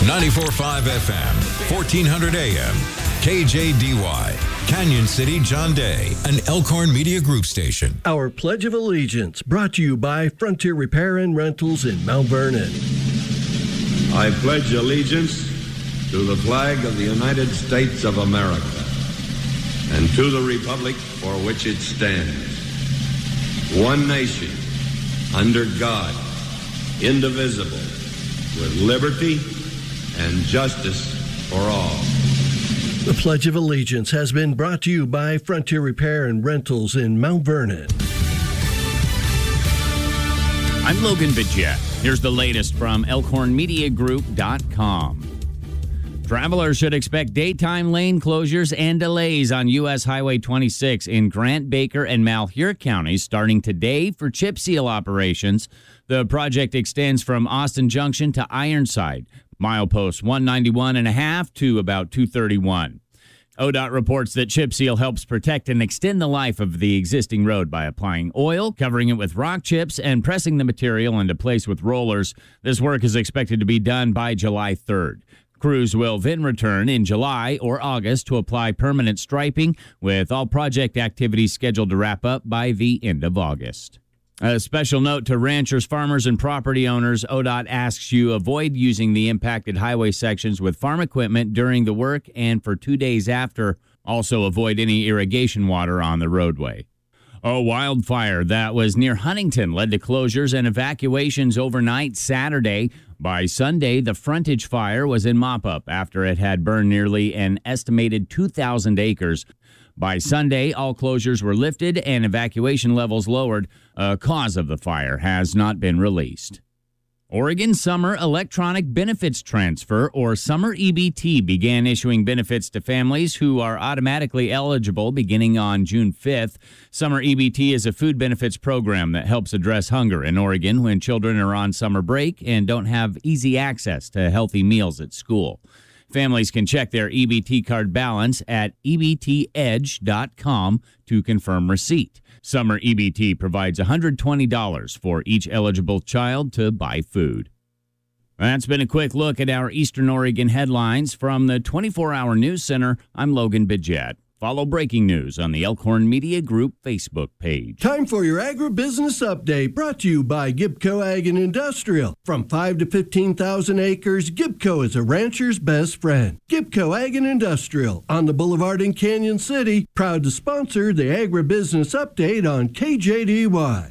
94.5 FM, 1400 AM, KJDY, Canyon City, John Day, an Elkhorn Media Group station. Our Pledge of Allegiance brought to you by Frontier Repair and Rentals in Mount Vernon. I pledge allegiance to the flag of the United States of America and to the republic for which it stands, one nation, under God, indivisible, with liberty and justice for all. The Pledge of Allegiance has been brought to you by Frontier Repair and Rentals in Mount Vernon. I'm Logan Bidget. Here's the latest from ElkhornMediaGroup.com. Travelers should expect daytime lane closures and delays on U.S. Highway 26 in Grant, Baker, and Malheur counties starting today for chip seal operations. The project extends from Austin Junction to Ironside, milepost 191.5 to about 231. ODOT reports that chip seal helps protect and extend the life of the existing road by applying oil, covering it with rock chips, and pressing the material into place with rollers. This work is expected to be done by July 3rd. Crews will then return in July or August to apply permanent striping, with all project activities scheduled to wrap up by the end of August. A special note to ranchers, farmers, and property owners. ODOT asks you avoid using the impacted highway sections with farm equipment during the work and for 2 days after. Also avoid any irrigation water on the roadway. A wildfire that was near Huntington led to closures and evacuations overnight Saturday. By Sunday, the frontage fire was in mop-up after it had burned nearly an estimated 2,000 acres. By Sunday, all closures were lifted and evacuation levels lowered. A cause of the fire has not been released. Oregon Summer Electronic Benefits Transfer, or Summer EBT, began issuing benefits to families who are automatically eligible beginning on June 5th. Summer EBT is a food benefits program that helps address hunger in Oregon when children are on summer break and don't have easy access to healthy meals at school. Families can check their EBT card balance at ebtedge.com to confirm receipt. Summer EBT provides $120 for each eligible child to buy food. That's been a quick look at our Eastern Oregon headlines from the 24-Hour News Center. I'm Logan Bidget. Follow breaking news on the Elkhorn Media Group Facebook page. Time for your agribusiness update, brought to you by Gibco Ag and Industrial. From 5 to 15,000 acres, Gibco is a rancher's best friend. Gibco Ag and Industrial on the Boulevard in Canyon City, proud to sponsor the agribusiness update on KJDY.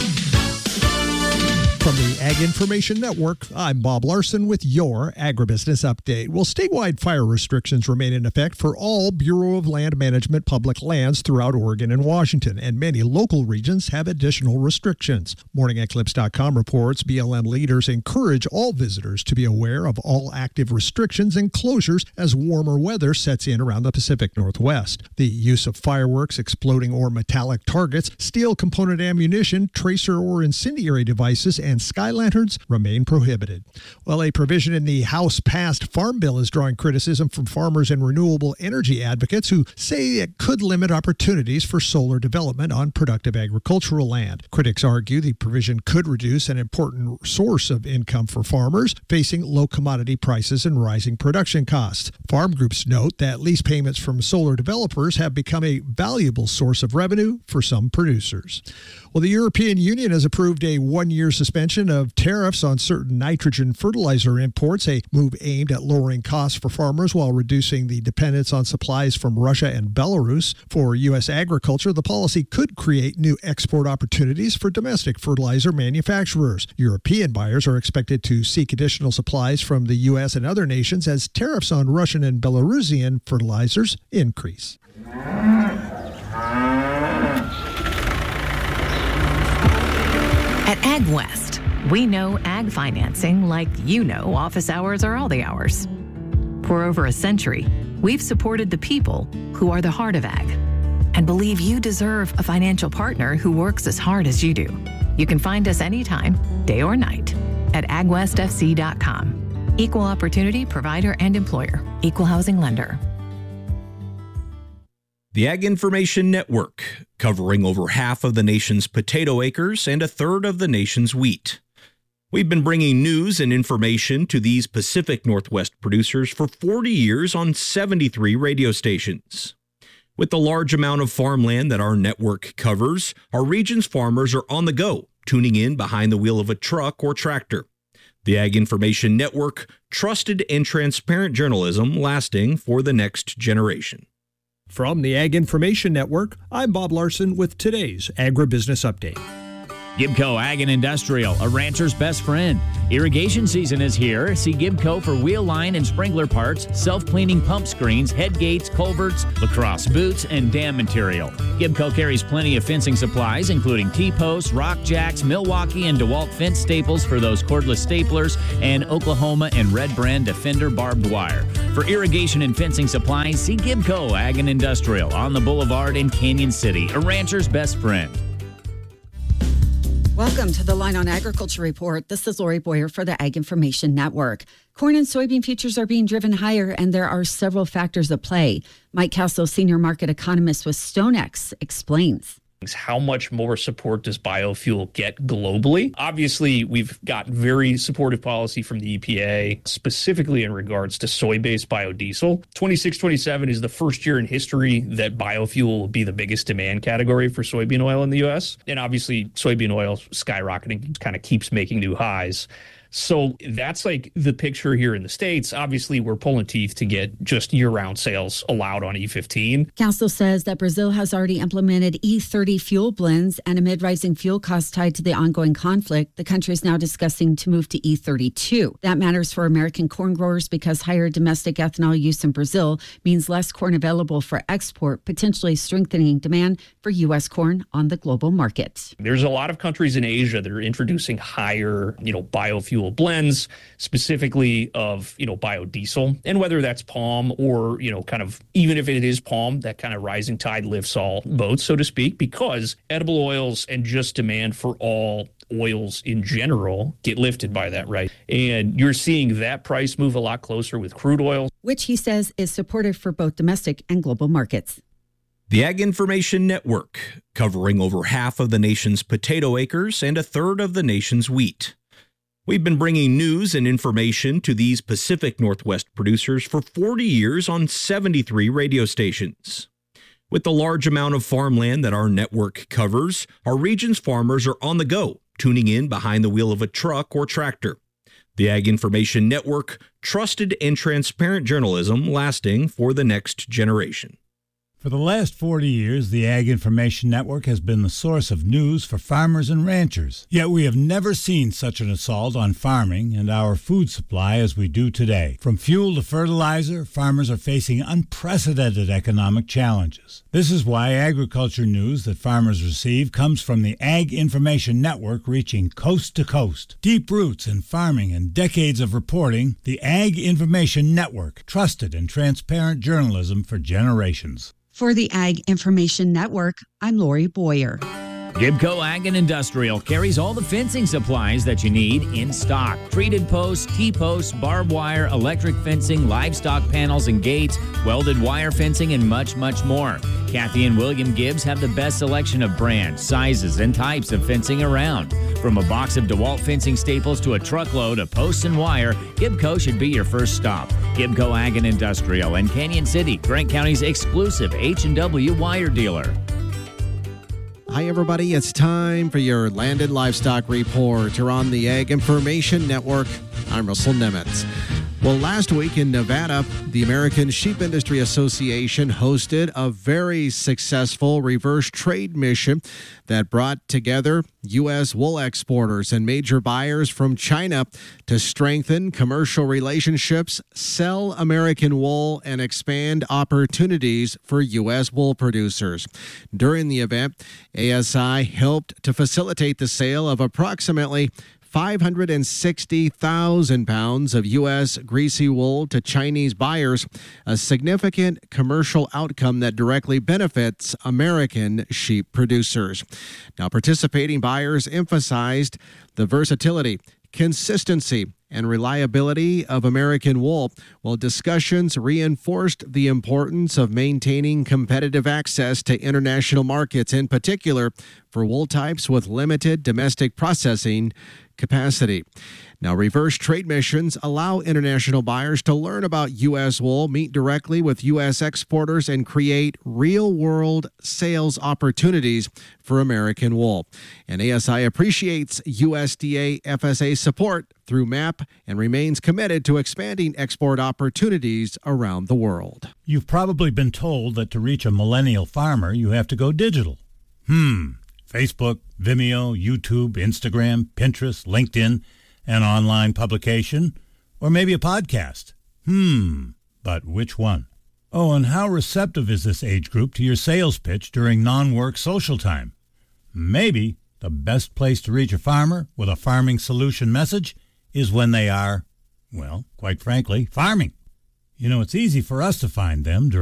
From the Ag Information Network, I'm Bob Larson with your Agribusiness Update. Well, statewide fire restrictions remain in effect for all Bureau of Land Management public lands throughout Oregon and Washington, and many local regions have additional restrictions. MorningEclipse.com reports BLM leaders encourage all visitors to be aware of all active restrictions and closures as warmer weather sets in around the Pacific Northwest. The use of fireworks, exploding or metallic targets, steel component ammunition, tracer or incendiary devices, and sky lanterns remain prohibited. Well, a provision in the House-passed Farm Bill is drawing criticism from farmers and renewable energy advocates who say it could limit opportunities for solar development on productive agricultural land. Critics argue the provision could reduce an important source of income for farmers facing low commodity prices and rising production costs. Farm groups note that lease payments from solar developers have become a valuable source of revenue for some producers. Well, the European Union has approved a one-year suspension of tariffs on certain nitrogen fertilizer imports, a move aimed at lowering costs for farmers while reducing the dependence on supplies from Russia and Belarus. For U.S. agriculture, the policy could create new export opportunities for domestic fertilizer manufacturers. European buyers are expected to seek additional supplies from the U.S. and other nations as tariffs on Russian and Belarusian fertilizers increase. At AgWest, we know ag financing like you know office hours are all the hours. For over a century, we've supported the people who are the heart of ag and believe you deserve a financial partner who works as hard as you do. You can find us anytime, day or night, at agwestfc.com. Equal opportunity provider and employer. Equal housing lender. The Ag Information Network, covering over half of the nation's potato acres and a third of the nation's wheat. We've been bringing news and information to these Pacific Northwest producers for 40 years on 73 radio stations. With the large amount of farmland that our network covers, our region's farmers are on the go, tuning in behind the wheel of a truck or tractor. The Ag Information Network, trusted and transparent journalism lasting for the next generation. From the Ag Information Network, I'm Bob Larson with today's Agribusiness Update. Gibco Ag and Industrial, a rancher's best friend. Irrigation season is here. See Gibco for wheel line and sprinkler parts, self-cleaning pump screens, head gates, culverts, lacrosse boots, and dam material. Gibco carries plenty of fencing supplies, including T-posts, rock jacks, Milwaukee and DeWalt fence staples for those cordless staplers, and Oklahoma and Red Brand Defender barbed wire. For irrigation and fencing supplies, see Gibco Ag and Industrial on the Boulevard in Canyon City, a rancher's best friend. Welcome to the Line on Agriculture Report. This is Lori Boyer for the Ag Information Network. Corn and soybean futures are being driven higher, and there are several factors at play. Mike Castle, senior market economist with StoneX, explains. How much more support does biofuel get globally? Obviously, we've got very supportive policy from the EPA, specifically in regards to soy-based biodiesel. 26-27 is the first year in history that biofuel will be the biggest demand category for soybean oil in the U.S. And obviously, soybean oil skyrocketing kind of keeps making new highs. So that's like the picture here in the States. Obviously, we're pulling teeth to get just year-round sales allowed on E15. Castle says that Brazil has already implemented E30 fuel blends, and amid rising fuel costs tied to the ongoing conflict, the country is now discussing to move to E32. That matters for American corn growers because higher domestic ethanol use in Brazil means less corn available for export, potentially strengthening demand for U.S. corn on the global market. There's a lot of countries in Asia that are introducing higher, biofuel blends, specifically of, biodiesel, and whether that's palm or, even if it is palm, that kind of rising tide lifts all boats, so to speak, because edible oils and just demand for all oils in general get lifted by that, right? And you're seeing that price move a lot closer with crude oil, which he says is supportive for both domestic and global markets. The Ag Information Network, covering over half of the nation's potato acres and a third of the nation's wheat. We've been bringing news and information to these Pacific Northwest producers for 40 years on 73 radio stations. With the large amount of farmland that our network covers, our region's farmers are on the go, tuning in behind the wheel of a truck or tractor. The Ag Information Network, trusted and transparent journalism lasting for the next generation. For the last 40 years, the Ag Information Network has been the source of news for farmers and ranchers. Yet we have never seen such an assault on farming and our food supply as we do today. From fuel to fertilizer, farmers are facing unprecedented economic challenges. This is why agriculture news that farmers receive comes from the Ag Information Network, reaching coast to coast. Deep roots in farming and decades of reporting, the Ag Information Network, trusted and transparent journalism for generations. For the Ag Information Network, I'm Lori Boyer. Gibco Ag and Industrial carries all the fencing supplies that you need in stock. Treated posts, T-posts, barbed wire, electric fencing, livestock panels and gates, welded wire fencing, and much, much more. Kathy and William Gibbs have the best selection of brands, sizes, and types of fencing around. From a box of DeWalt fencing staples to a truckload of posts and wire, Gibco should be your first stop. Gibco Ag and Industrial in Canyon City, Grant County's exclusive H&W wire dealer. Hi, everybody. It's time for your Land and Livestock Report. You're on the Ag Information Network. I'm Russell Nemitz. Well, last week in Nevada, the American Sheep Industry Association hosted a very successful reverse trade mission that brought together U.S. wool exporters and major buyers from China to strengthen commercial relationships, sell American wool, and expand opportunities for U.S. wool producers. During the event, ASI helped to facilitate the sale of approximately 560,000 pounds of U.S. greasy wool to Chinese buyers, a significant commercial outcome that directly benefits American sheep producers. Now, participating buyers emphasized the versatility, consistency, and reliability of American wool, while discussions reinforced the importance of maintaining competitive access to international markets, in particular for wool types with limited domestic processing capacity. Now, reverse trade missions allow international buyers to learn about U.S. wool, meet directly with U.S. exporters, and create real-world sales opportunities for American wool. And ASI appreciates USDA FSA support through MAP and remains committed to expanding export opportunities around the world. You've probably been told that to reach a millennial farmer, you have to go digital. Facebook, Vimeo, YouTube, Instagram, Pinterest, LinkedIn, an online publication, or maybe a podcast. But which one? Oh, and how receptive is this age group to your sales pitch during non-work social time? Maybe the best place to reach a farmer with a farming solution message is when they are, well, quite frankly, farming. You know, it's easy for us to find them during